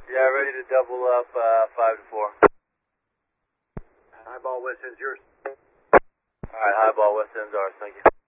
Yeah, ready to double up 5 to 4. Highball West End's yours. Alright, highball West End's ours, thank you.